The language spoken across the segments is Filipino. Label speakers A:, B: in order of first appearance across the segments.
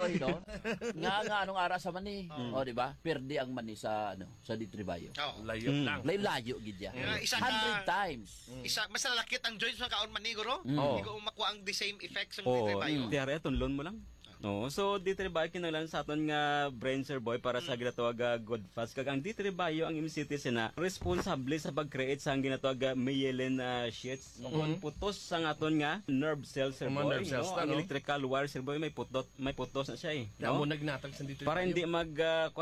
A: boy, no? Nga anong ara sa mani. O, di ba? Perdi ang mani sa D3 Bayo.
B: Oo.
C: Layo lang.
A: Layo gid ya.
B: Isa
A: 100 times.
B: Isa mas lalakit ang joints ng kaon man ni guro.
C: Oo.
B: Hindi ko makuha ang the same effects ng
C: Oo,
B: bayo.
C: tiyari, tunlon mo lang. No, so D3 Bayo kinahanglan sa aton nga brain sir boy para sa ginatawag good fast kag ang D3 Bayo ang MCT na responsable sa pag-create sa ang ginatawag myelin sheets kung putos sa aton nga nerve cells sir boy.
D: Nerve cells
C: Ang
D: no?
C: electrical wire sir boy may putos na siya eh.
D: Kaya
C: No?
D: mo nagnatag sa dito.
C: Para hindi mag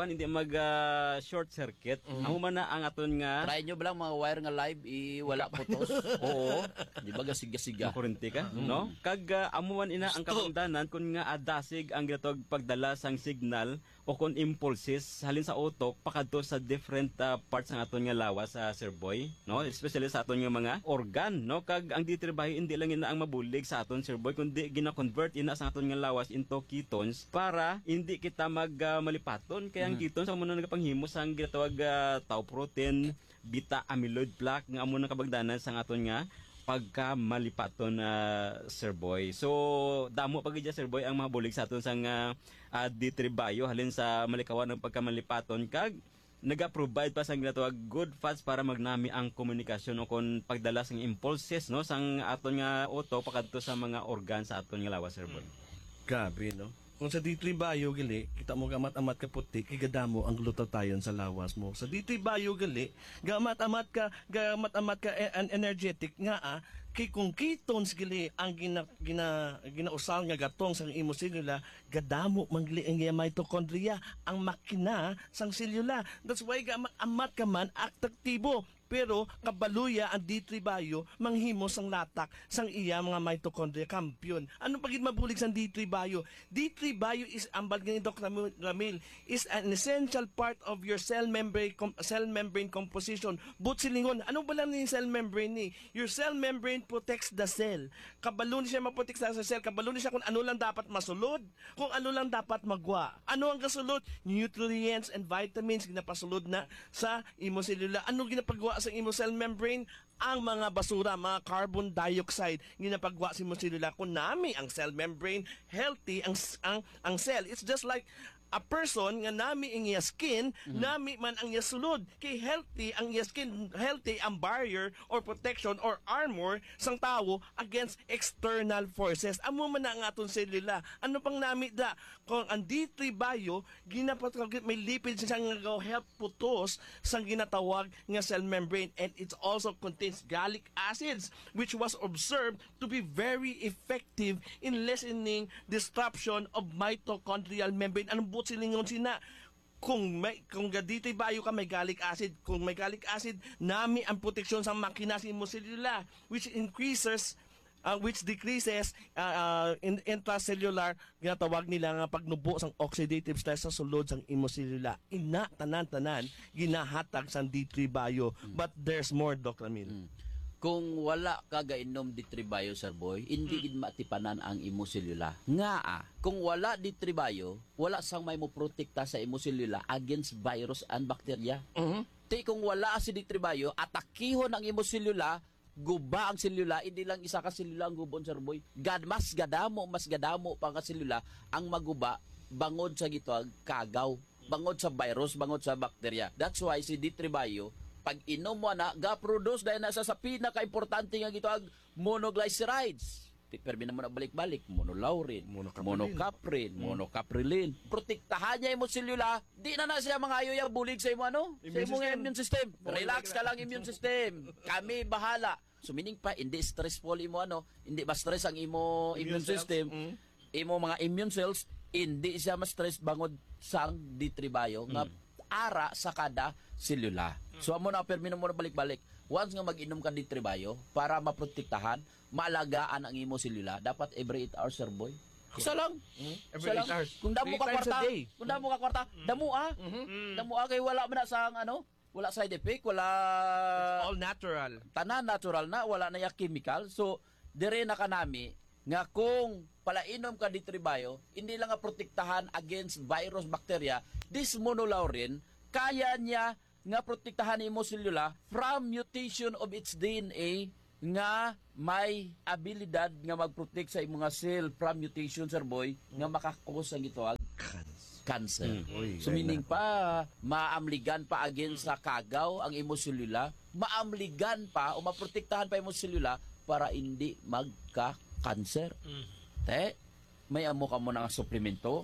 C: short circuit. Amo man na ang aton nga
A: Try nyo ba lang mga wire nga live, wala putos?
C: oo,
A: Di ba gasiga-siga?
C: makurente ka, no? Kag amo man ina ang kapangdanan kun nga adasig ang ginatawag pagdala sang signal o kun impulses halin sa utok pakadto sa different parts ng aton nga lawas sa sir boy, no? Especially sa aton nga mga organ, no? Kag ang D3 Bayo hindi lang ina ang mabulig sa aton sir boy kundi gina-convert ina sa aton nga lawas into ketones para hindi kita malipaton kaya ang ketones amo na nagapanghimo sang ginatawag tau protein, beta amyloid plaque nga amo na kabagdanan sa aton nga pagka malipaton sir boy. So damo pag sir boy ang mabulig sa aton sang D3 Bayo halin sa malikawan ng pagkamalipaton kag naga-provide pa sang ginatawag good fats para magnami ang komunikasyon o kon pagdala sang impulses no sang aton nga utok pakadto sa mga organ sa aton nga lawas sir boy.
D: Grabe, no? Kung sa D3 Bayo gali, kita mo gamat-amat ka puti, kigadamo ang glutatayon sa lawas mo. Sa D3 Bayo gali, gamat-amat ka energetic nga kay kung ketones gali ang ginausal nga gatong sang imo selula, gadamo mangli ang mitochondria, ang makina sang selula. That's why gamat-amat ka man aktibo. Pero kabaluya ang D3 Bayo manghimo sang latak sang iya mga mitochondria kampiyon. Ano pagid mabulig sang D3 Bayo? D3 Bayo is ambag ni Dr. Ramil is an essential part of your cell membrane composition. But silingon, ano ba lang ni cell membrane ni? Your cell membrane protects the cell. Kabalo ni siya maprotek sa cell, kabalo ni siya kung ano lang dapat masulod, kung ano lang dapat magwa. Ano ang kasulod? Nutrients and vitamins ginapasulod na sa imo selula. Ano ginapagwa sa imo cell membrane? Ang mga basura, mga carbon dioxide ginapagwa sa imo selula. Kung nami ang cell membrane, healthy ang cell. It's just like a person nga nami ang iya skin, nami man ang iya sulod. Kay healthy ang iya skin, healthy ang barrier or protection or armor sang tawo against external forces. Amo man na ang aton selula. Ano pang nami da? Kung ang D3 Bayo, ginapatawag may lipids siya nga help putos sang ginatawag nga cell membrane, and it also contains gallic acids which was observed to be very effective in lessening disruption of mitochondrial membrane. Anong but silingon sina? Kung D3 Bayo ka may gallic acid, kung may gallic acid, nami ang proteksyon sa makina sa imo selula which decreases intracellular ginatawag nila nga pagnubo sang oxidative stress sa sulod sang imo selula. Ina tanan ginahatag sang D3 Bayo, but there's more, Dr. Ramil.
A: Kung wala ka gainom D3 Bayo sir boy, hindi gid matipanan ang imo selula. Nga kung wala D3 Bayo, wala sang may mo protekta sa imo selula against virus and bacteria. Ti kung wala si D3 Bayo, atakihon ang imo selula, guba ang selula, hindi lang isa ka selula ang gubon sir boy. Mas gadamo pa ka selula ang maguba bangod sa gitwag kagaw, bangod sa virus, bangod sa bacteria. That's why si D3 Bayo pag inom mo na, ga-produce dahil nasa sa pinaka-importante nga gitawag monoglycerides. Permi na mo na balik-balik, monolaurin, monocaprilin. Protektahan niya yung selula, di na siya mga ayo bulig sa imo sa imong immune system. Relax ka lang immune system. Kami bahala. So meaning pa, hindi stressful imo hindi ba stress ang imo immune system. Imo mga immune cells, hindi siya ma-stress bangod sang D3 Bayo nga ara sa kada selula. So amo na permi na mo na balik-balik. Once nga mag-inom ka D3 Bayo para maprotektahan, maalagaan ang imo selula, dapat every 8 hours sir boy. Isa lang.
D: Every 8 hours.
A: Kung damo ka kwarta, damo kay wala man na sang wala side effect, wala
D: It's all natural.
A: Tanan natural na, wala na ya chemical. So dire na kanami nga kung palainom ka D3 Bayo, hindi lang nga protektahan against virus, bacteria, this monolaurin kaya niya nga protektahan imo selula from mutation of its DNA nga may abilidad nga magprotect sa imong cell from mutation sir boy nga makakos ang gitawag cancer.
D: Uy,
A: So meaning pa, maamligan pa against sa kagaw ang imong selula, maamligan pa o maprotektahan pa imong selula para hindi magka-cancer. Te, may amo ka mo ng suplemento,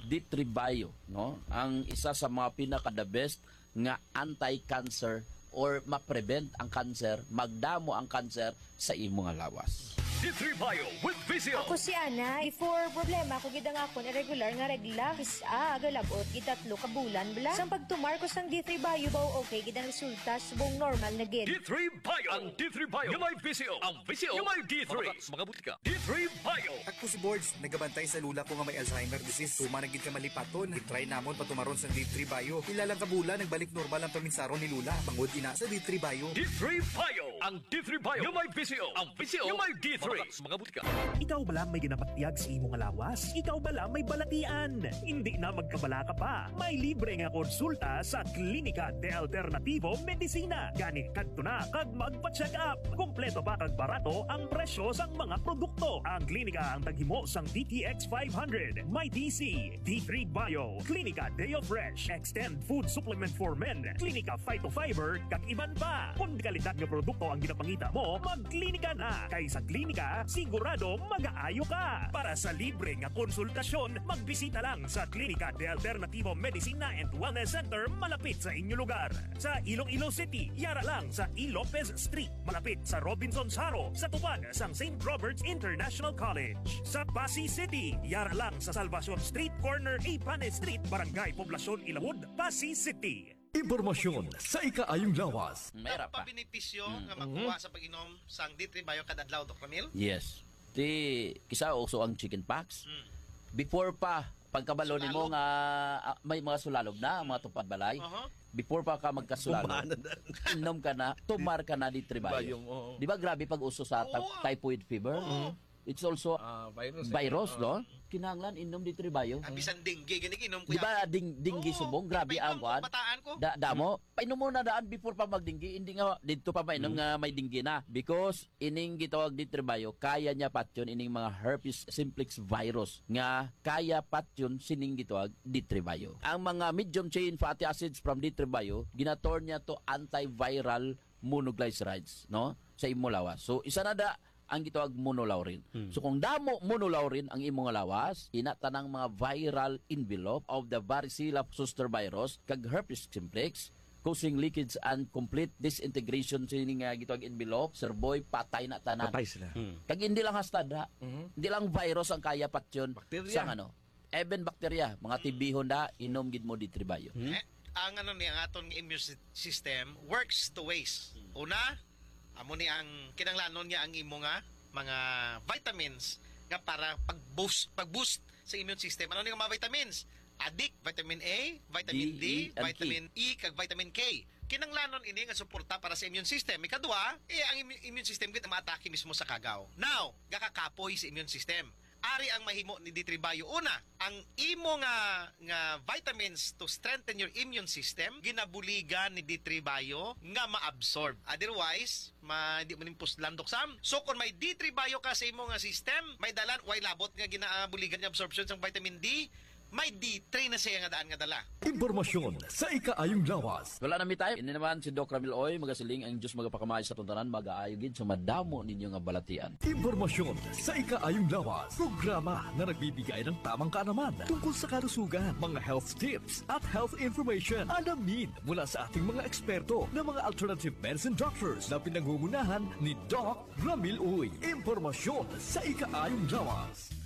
A: D3bio, no? Ang isa sa mga pinaka-the best nga anti-cancer or ma-prevent ang cancer, magdamo ang cancer sa imong lawas.
E: D3 Bio with Vizio.
F: Ako si Ana, before problema ako gidang akon irregular nga regla, agalabot gitatlo ka bulan bla. Sang pagtumar ko sang D3 Bio baw okay gidang resulta subong normal na gid.
E: D3 Bio. Ang D3 Bio. Yung may Vizio. Ang Vizio. Yung may D3. Mga buti ka. D3 Bio.
G: Ako si Boards, nagabantay sa lula ko nga may Alzheimer disease. Tuma nagid ka malipaton. I-try namon patumaron sa D3 Bio. Ilalang kabula, nagbalik normal ang paminsaron ni Lula. Pangod ina sa D3 Bio.
E: D3 Bio. Ang D3 Bio. Yung may Vizio. Ang Vizio. Yung may D3. Mga buti ka.
H: Ikaw ba lang may ginapatiyag sa imong lawas? Ikaw ba lang may balatian? Hindi na magkabala ka pa. May libre nga konsulta sa Klinika de Alternativo Medicina. Gani kadto na kag magpa-check up. Kompleto pa kag barato ang presyo sang mga produkto. Ang klinika ang taghimo sang DTX 500, may DC, D3 Bio, Klinika Deo Fresh, Extend Food Supplement for Men, Klinika Phytofiber, kag iban pa. Kung kalidad nga produkto ang ginapangita mo, magklinika na. Kay sa klinika, sigurado mag-aayo ka. Para sa libre nga konsultasyon, magbisita lang sa Klinika de Alternativo Medicina and Wellness Center malapit sa inyo lugar. Sa Iloilo City, yara lang sa E. Lopez Street, malapit sa Robinson Saro, sa tupad sang St. Robert's International College. Sa Pasig City, yara lang sa Salvacion Street, corner Ipane Street, Barangay Poblacion Ilawod, Pasig City.
I: Impormasyon sa ikaayong lawas.
A: Mayra
B: Ang
A: pa.
B: pabenepisyo nga makuha sa pag-inom sang D3 Bio kada adlaw, Dr. Camille?
A: Yes. Ti kisa uso ang chicken pox. Before pa pagkabalo nimo
B: Sulalog?
A: nga may mga sulalog na, mga tupad balay. Before pa ka magkasulalog,
D: Kumana na.
A: inom ka na, tumar ka na di tribayo.
D: Bayong, oo.
A: Di ba grabe pag uso sa typhoid fever? It's also virus, no? Kinanglan inom di tribayo.
B: Ang bisan dinggi, giniginom ko
A: Di ba dinggi subong? Grabe ang kwan.
B: Bataan ko.
A: Damo, painom mo na daan before pa magdinggi, hindi nga dito pa mainom nga may dinggi na. Because ining gitawag di tribayo, kaya niya patyon ining mga herpes simplex virus nga kaya patyon sining gitawag di tribayo. Ang mga medium chain fatty acids from di tribayo, ginaturn niya to antiviral monoglycerides, no? Sa imo lawas. So isa na da ang gitawag monolaurin. So kung damo monolaurin ang imong lawas, ina tanang mga viral envelope of the varicella zoster virus kag herpes simplex causing leakage and complete disintegration sa nga gitawag envelope, sir boy, patay na tanan.
D: Patay sila.
A: Kag hindi lang hasta da, hindi lang virus ang kaya patyon
D: Bakterya.
A: sa ano. Even bakterya, mga tibihon da, inom gid mo di tribayo.
B: Ang ano ni ang aton immune system works two ways. Una, amo ni ang kinanglanon niya ang imo nga mga vitamins nga para pag-boost sa immune system. Ano ni nga mga vitamins? Adik, vitamin A, vitamin D,
A: and
B: vitamin E, kag vitamin K. Kinanglanon ini nga suporta para sa immune system. Ikadua, ang immune system gid ma-atake mismo sa kagaw. Now, gakakapoy sa immune system. Ari ang mahimo ni D3 Bio. Una, ang imo nga vitamins to strengthen your immune system, ginabuligan ni D3 Bio nga ma-absorb. Otherwise, di mo ning puslandok sam. So kung may D3 Bio ka sa imo nga system, may dalan way labot nga ginabuligan ni absorption sang vitamin D, may D3 na siya nga daan nga dala.
I: Impormasyon sa ikaayong lawas.
A: Wala na mi tayo. Ini naman si Doc Ramil Oy, magasiling ang Diyos magapakamay sa tuntanan, mag-aayogin sa madamo ninyo nga balatian.
I: Impormasyon sa ikaayong lawas. Programa na nagbibigay ng tamang kaalaman tungkol sa kalusugan, mga health tips at health information. Alamin mula sa ating mga eksperto na mga alternative medicine doctors na pinangungunahan ni Doc Ramil Oy. Impormasyon sa ikaayong lawas.